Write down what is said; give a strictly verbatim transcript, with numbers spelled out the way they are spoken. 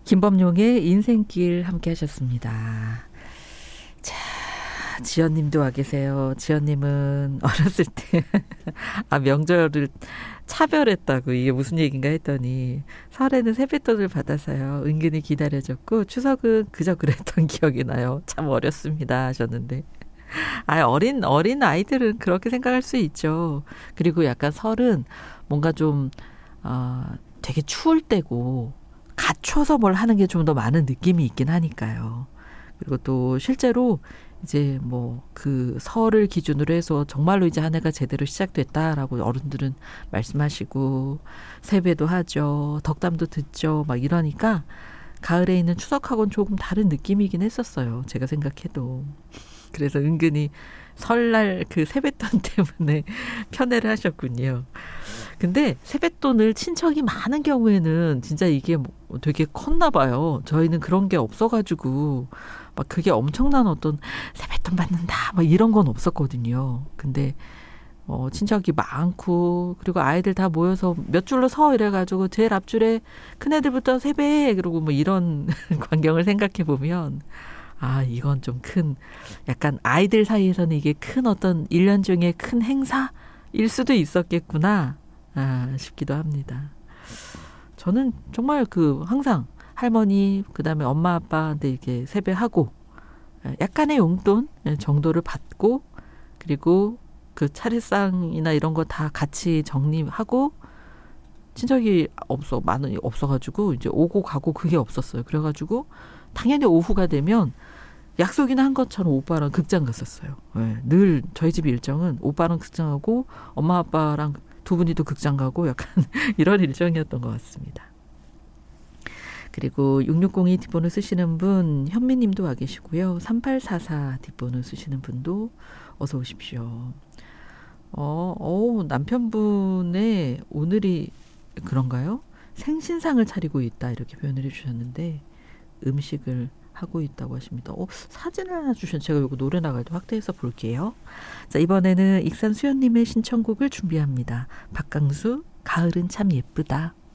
김범용의 인생길 함께 하셨습니다. 자, 지연님도 와 계세요. 지연님은 어렸을 때 아, 명절을 차별했다고 이게 무슨 얘기인가 했더니 설에는 세뱃돈을 받아서요. 은근히 기다려졌고 추석은 그저 그랬던 기억이 나요. 참 어렸습니다 하셨는데. 아, 어린 어린 아이들은 그렇게 생각할 수 있죠. 그리고 약간 설은 뭔가 좀 어, 되게 추울 때고 갖춰서 뭘 하는 게 좀 더 많은 느낌이 있긴 하니까요. 그리고 또 실제로 이제 뭐 그 설을 기준으로 해서 정말로 이제 한 해가 제대로 시작됐다라고 어른들은 말씀하시고 세배도 하죠. 덕담도 듣죠. 막 이러니까 가을에 있는 추석하고는 조금 다른 느낌이긴 했었어요. 제가 생각해도. 그래서 은근히 설날 그 세뱃돈 때문에 편애를 하셨군요. 근데 세뱃돈을 친척이 많은 경우에는 진짜 이게 뭐 되게 컸나 봐요. 저희는 그런 게 없어가지고 막 그게 엄청난 어떤 세뱃돈 받는다 막 이런 건 없었거든요. 근데 어, 친척이 많고 그리고 아이들 다 모여서 몇 줄로 서 이래가지고 제일 앞줄에 큰애들부터 세배 그러고 뭐 이런 광경을 생각해 보면 아, 이건 좀 큰, 약간 아이들 사이에서는 이게 큰 어떤 일 년 중에 큰 행사일 수도 있었겠구나, 아, 싶기도 합니다. 저는 정말 그, 항상 할머니, 그 다음에 엄마, 아빠한테 이렇게 세배하고, 약간의 용돈 정도를 받고, 그리고 그 차례상이나 이런 거 다 같이 정리하고, 친척이 없어, 많이 없어가지고, 이제 오고 가고 그게 없었어요. 그래가지고, 당연히 오후가 되면 약속이나 한 것처럼 오빠랑 극장 갔었어요. 네, 늘 저희 집 일정은 오빠랑 극장 가고 엄마 아빠랑 두 분이 또 극장 가고 약간 이런 일정이었던 것 같습니다. 그리고 육육공이 뒷번호 쓰시는 분 현미님도 와 계시고요. 삼팔사사 뒷번호 쓰시는 분도 어서 오십시오. 어, 어, 남편분의 오늘이 그런가요? 생신상을 차리고 있다 이렇게 표현을 해주셨는데 음식을 하고 있다고 하십니다. 어, 사진을 하나 주셨는데 제가 이거 노래 나갈 때 확대해서 볼게요. 자, 이번에는 익산 수연님의 신청곡을 준비합니다. 박강수 가을은 참 예쁘다.